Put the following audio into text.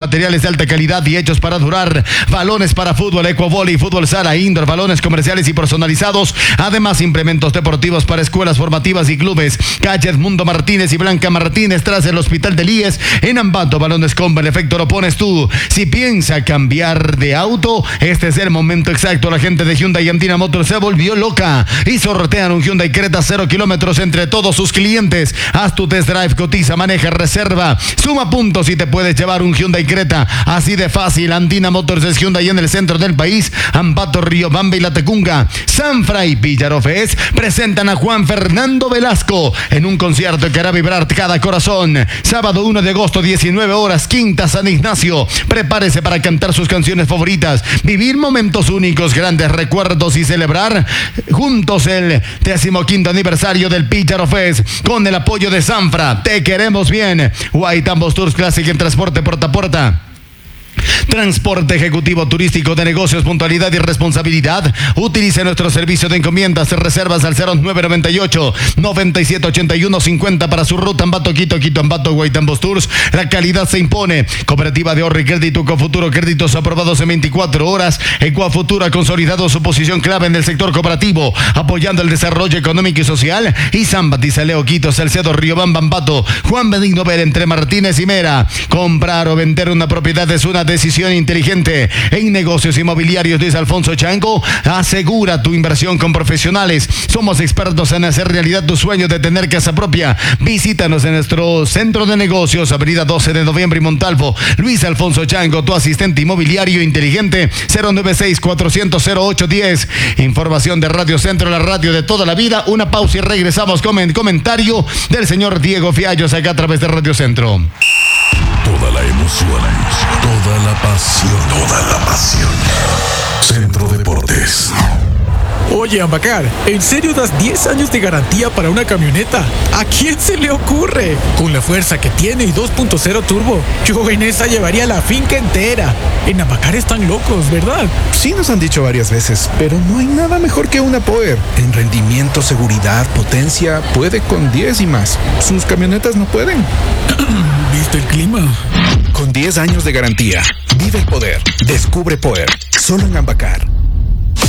materiales de alta calidad y hechos para durar. Balones para fútbol, ecuavoli, fútbol sala, indoor, balones comerciales y personalizados. Además, implementos deportivos para escuelas formativas y clubes. Calle Edmundo Martínez y Blanca Martínez tras el Hospital del IES. En Ambato, balones Comba, el efecto lo pones tú. Si piensa cambiar de auto, este es el momento exacto. La gente de Hyundai Andina Motors se volvió loca y sortean un Hyundai Creta 0 kilómetros entre todos sus clientes. Haz tu test drive, cotiza, maneja, reserva, suma puntos y te puedes llevar un Hyundai Creta. Así de fácil. Andina Motors es Hyundai en el centro del país. Ambato, Riobamba y La Tecunga. Sanfra y Villarofés presentan a Juan Fernando Velasco en un concierto que hará vibrar cada corazón. Sábado 1 de agosto, 19 horas, Quinta San Ignacio. Prepárese para cantar sus canciones favoritas, vivir momentos únicos, grandes recuerdos y celebrar juntos el 15º aniversario del Villarofés con el apoyo de Sanfra. Te queremos bien. Guaitambos Tours Classic en transporte puerta a puerta. Transporte ejecutivo turístico de negocios, puntualidad y responsabilidad. Utilice nuestro servicio de encomiendas y reservas al 0998 9781 50 para su ruta Ambato, Quito, Quito, Ambato, Guaitambos Tours. La calidad se impone. Cooperativa de ahorro y crédito Ecofuturo, créditos aprobados en 24 horas. Ecofuturo ha consolidado su posición clave en el sector cooperativo, apoyando el desarrollo económico y social. Y San Batizaleo, Quito, Salcedo, Riobamba, Ambato, Juan Benigno Ver entre Martínez y Mera. Comprar o vender una propiedad es una decisión inteligente. En negocios inmobiliarios Luis Alfonso Chango, asegura tu inversión con profesionales. Somos expertos en hacer realidad tu sueño de tener casa propia. Visítanos en nuestro centro de negocios, avenida 12 de noviembre y Montalvo. Luis Alfonso Chango, tu asistente inmobiliario inteligente. 096-400-0810. Información de Radio Centro, la radio de toda la vida. Una pausa y regresamos con el comentario del señor Diego Fiallos acá a través de Radio Centro. Toda la emoción, toda la pasión. Centro Deportes. Oye, Ambacar, ¿en serio das 10 años de garantía para una camioneta? ¿A quién se le ocurre? Con la fuerza que tiene y 2.0 turbo, yo en esa llevaría la finca entera. En Ambacar están locos, ¿verdad? Sí nos han dicho varias veces, pero no hay nada mejor que una Power. En rendimiento, seguridad, potencia, puede con 10 y más. Sus camionetas no pueden. ¿Viste el clima? Con 10 años de garantía, vive el poder. Descubre Power. Solo en Ambacar.